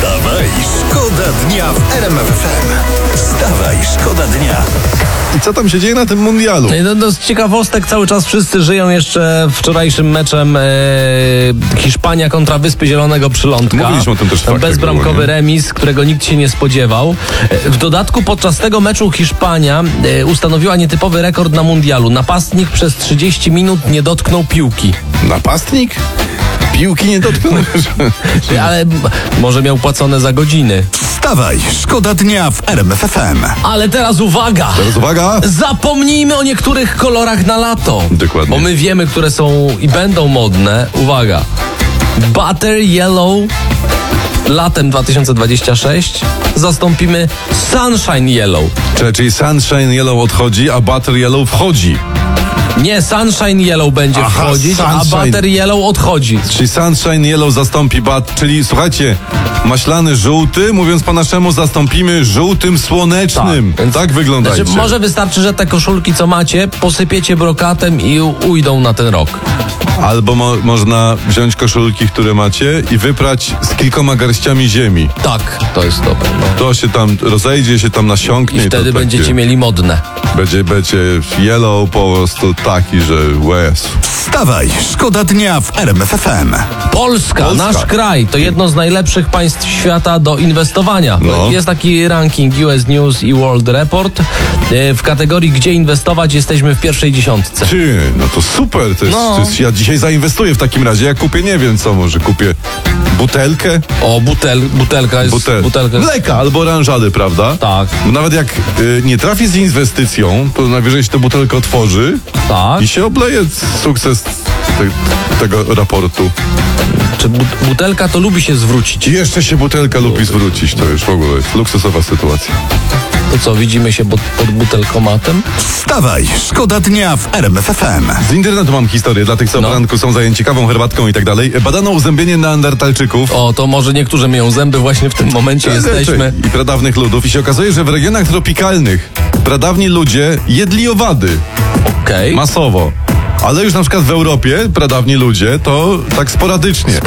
Wstawaj, szkoda dnia w RMF FM. Wstawaj, szkoda dnia. I co tam się dzieje na tym mundialu? No, z ciekawostek cały czas wszyscy żyją jeszcze wczorajszym meczem Hiszpania kontra Wyspy Zielonego Przylądka. Mówiliśmy o tym też w faktach. Bezbramkowy remis, którego nikt się nie spodziewał. W dodatku podczas tego meczu Hiszpania ustanowiła nietypowy rekord na mundialu. Napastnik przez 30 minut nie dotknął piłki. Napastnik? Piłki nie dotknął? Ale może miał płacone za godziny. Wstawaj, szkoda dnia w RMF FM. Ale teraz uwaga! Teraz uwaga! Zapomnijmy o niektórych kolorach na lato. Dokładnie. Bo my wiemy, które są i będą modne. Uwaga. Butter Yellow latem 2026 zastąpimy Sunshine Yellow. Czyli Sunshine Yellow odchodzi, a Butter Yellow wchodzi. Nie, Sunshine Yellow będzie wchodzić, a Sunshine. Butter Yellow odchodzi. Czyli Sunshine Yellow zastąpi czyli słuchajcie, maślany żółty, mówiąc po naszemu, zastąpimy żółtym słonecznym. Tak, Tak wyglądajcie. Znaczy, może wystarczy, że te koszulki, co macie, posypiecie brokatem i ujdą na ten rok. Albo można wziąć koszulki, które macie i wyprać z kilkoma garściami ziemi. Tak, to jest dobre. No. To się tam rozejdzie, się tam nasiąknie. I wtedy to będziecie mieli modne. Będzie yellow po prostu taki, że łez. Wstawaj, szkoda dnia w RMF FM. Polska, nasz kraj, to jedno z najlepszych państw świata do inwestowania. No. Jest taki ranking US News i World Report. W kategorii gdzie inwestować jesteśmy w pierwszej dziesiątce. Ty, no to super. Ja dzisiaj zainwestuję w takim razie. Ja kupię, nie wiem co, może kupię butelkę? O, butelka jest... Butelka jest... Mleka albo oranżady, prawda? Tak. Bo nawet jak nie trafi z inwestycją, to najwyżej się tę butelkę otworzy Tak. i się obleje sukces tego raportu. Czy butelka to lubi się zwrócić? I jeszcze się butelka lubi zwrócić. To już w ogóle jest luksusowa sytuacja. To co, widzimy się pod butelkomatem? Wstawaj, szkoda dnia w RMF FM. Z internetu mam historię dla tych, co o poranku są zajęci kawą, herbatką i tak dalej. Badano uzębienie neandertalczyków. O, to może niektórzy myją zęby właśnie w tym momencie jesteśmy. I pradawnych ludów. I się okazuje, że w regionach tropikalnych pradawni ludzie jedli owady. Okej. Masowo. Ale już na przykład w Europie pradawni ludzie to tak sporadycznie.